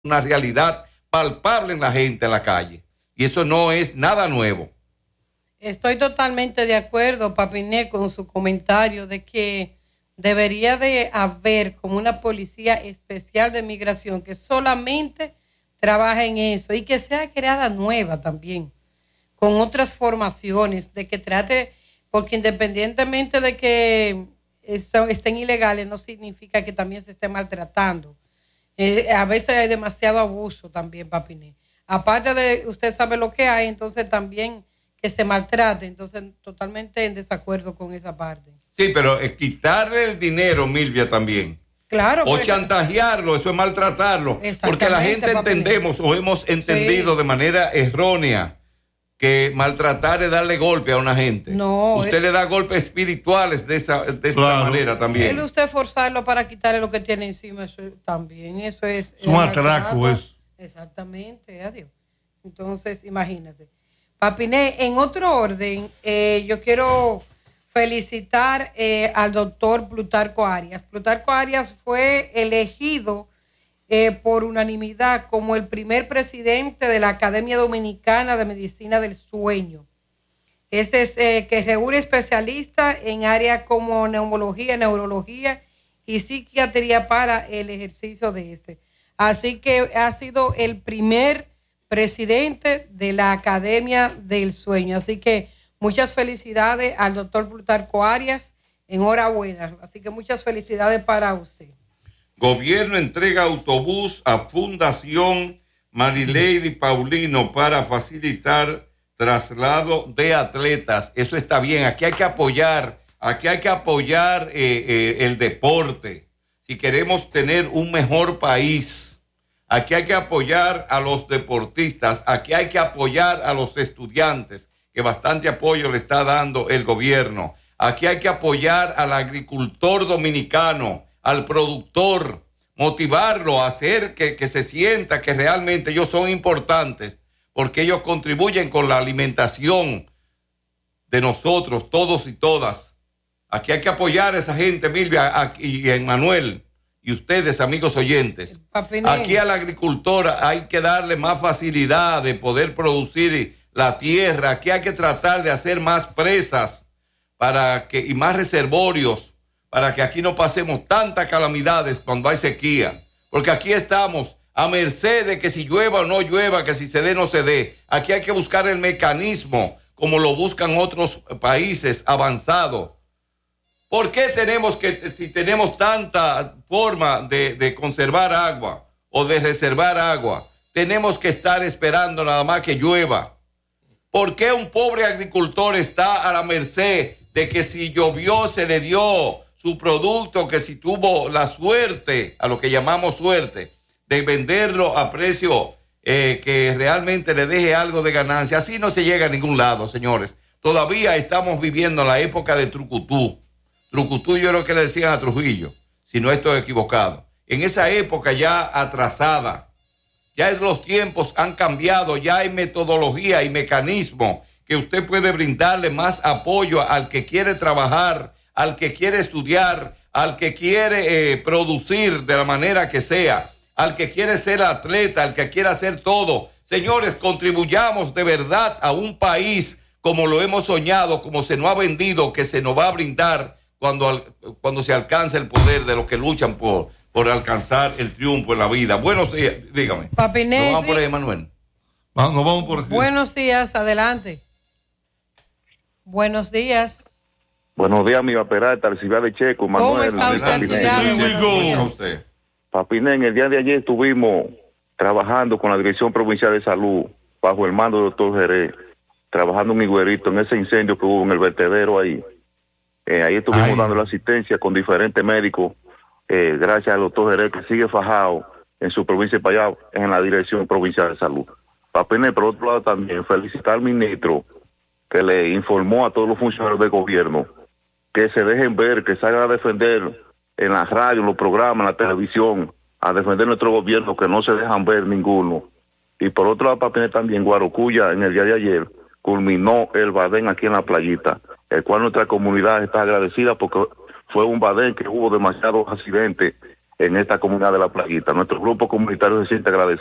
una realidad palpable en la gente en la calle. Y eso no es nada nuevo. Estoy totalmente de acuerdo, Papiné, con su comentario de que debería de haber como una policía especial de migración que solamente trabaje en eso y que sea creada nueva también, con otras formaciones, de que trate, porque independientemente de que estén ilegales, no significa que también se esté maltratando. A veces hay demasiado abuso también, Papiné. Aparte de usted sabe lo que hay, entonces también que se maltrate. Entonces, totalmente en desacuerdo con esa parte. Sí, pero quitarle el dinero, Milvia, también. Claro. O chantajearlo, eso es maltratarlo. Porque la gente entendemos o hemos entendido de manera errónea que maltratar es darle golpe a una gente. No. Usted le da golpes espirituales de esta manera también. Él usted forzarlo para quitarle lo que tiene encima, eso también, eso es un atraco, es. Exactamente, adiós. Entonces, imagínese. Papiné, en otro orden, yo quiero felicitar al doctor Plutarco Arias. Plutarco Arias fue elegido por unanimidad como el primer presidente de la Academia Dominicana de Medicina del Sueño. Ese es que reúne especialistas en áreas como neumología, neurología y psiquiatría para el ejercicio de este. Así que ha sido el primer presidente de la Academia del Sueño. Así que muchas felicidades al doctor Plutarco Arias. Enhorabuena. Así que muchas felicidades para usted. Gobierno entrega autobús a Fundación Marilady Paulino para facilitar traslado de atletas. Eso está bien. Aquí hay que apoyar el deporte. Si queremos tener un mejor país, aquí hay que apoyar a los deportistas, aquí hay que apoyar a los estudiantes, que bastante apoyo le está dando el gobierno. Aquí hay que apoyar al agricultor dominicano, al productor, motivarlo a hacer que se sienta que realmente ellos son importantes, porque ellos contribuyen con la alimentación de nosotros, todos y todas. Aquí hay que apoyar a esa gente, Milvia y Emmanuel, y ustedes, amigos oyentes. Aquí al agricultor hay que darle más facilidad de poder producir la tierra. Aquí hay que tratar de hacer más presas y más reservorios para que aquí no pasemos tantas calamidades cuando hay sequía. Porque aquí estamos a merced de que si llueva o no llueva, que si se dé o no se dé. Aquí hay que buscar el mecanismo como lo buscan otros países avanzados. ¿Por qué si tenemos tanta forma de conservar agua o de reservar agua, tenemos que estar esperando nada más que llueva? ¿Por qué un pobre agricultor está a la merced de que si llovió se le dio su producto, que si tuvo la suerte, a lo que llamamos suerte, de venderlo a precio que realmente le deje algo de ganancia? Así no se llega a ningún lado, señores. Todavía estamos viviendo la época de Trucutú. Trucutú yo creo que le decían a Trujillo, si no estoy equivocado. En esa época ya atrasada, ya los tiempos han cambiado, ya hay metodología y mecanismo que usted puede brindarle más apoyo al que quiere trabajar, al que quiere estudiar, al que quiere producir de la manera que sea, al que quiere ser atleta, al que quiere hacer todo. Señores, contribuyamos de verdad a un país como lo hemos soñado, como se nos ha vendido, que se nos va a brindar cuando se alcance el poder de los que luchan por alcanzar el triunfo en la vida. Buenos días, dígame. Papiné, ¿Nos vamos por ahí, Manuel? Nos vamos por aquí. Buenos días, adelante. Buenos días. Buenos días, mi Peralta, Ciudad de Checo, Manuel. ¿Cómo está usted, Papiné, en el día de ayer estuvimos trabajando con la Dirección Provincial de Salud, bajo el mando del doctor Jerez, trabajando en Higuerito, en ese incendio que hubo en el vertedero ahí. Ahí estuvimos dando la asistencia con diferentes médicos, gracias al doctor Jerez, que sigue fajado en su provincia de Payao, en la Dirección Provincial de Salud. Papiné, por otro lado también, felicitar al ministro que le informó a todos los funcionarios del gobierno que se dejen ver, que salgan a defender en la radio, en los programas, en la televisión, a defender nuestro gobierno, que no se dejan ver ninguno. Y por otro lado, Papiné, también Guarocuya, en el día de ayer, culminó el Badén aquí en la playita, el cual nuestra comunidad está agradecida porque fue un Badén que hubo demasiados accidentes en esta comunidad de La Playita. Nuestro grupo comunitario se siente agradecido